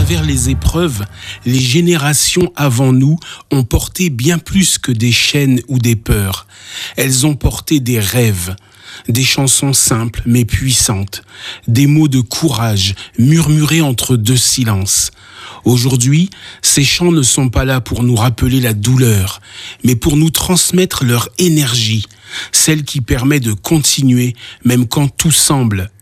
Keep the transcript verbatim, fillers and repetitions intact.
travers les épreuves, les générations avant nous ont porté bien plus que des chaînes ou des peurs. Elles ont porté des rêves, des chansons simples mais puissantes, des mots de courage murmurés entre deux silences. Aujourd'hui, ces chants ne sont pas là pour nous rappeler la douleur, mais pour nous transmettre leur énergie, celle qui permet de continuer même quand tout semble